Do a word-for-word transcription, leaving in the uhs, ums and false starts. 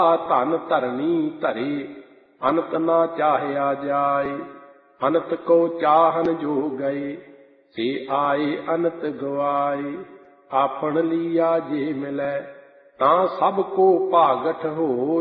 ਧਨ ਧਰਨੀ ਧਰੇ, ਅਨੰਤ ਨਾ ਚਾਹਿਆ ਜਾਏ। ਅਨੰਤ ਕੋ ਚਾਹਨ ਜੋ ਗਏ, ਸੇ ਆਏ ਅਨੰਤ ਗਵਾਏ। ਆਪਣ ਲੀਆ ਜੇ ਮਿਲੈ, ਤਾਂ ਸਭ ਕੋ ਭਾਗਠ ਹੋਏ।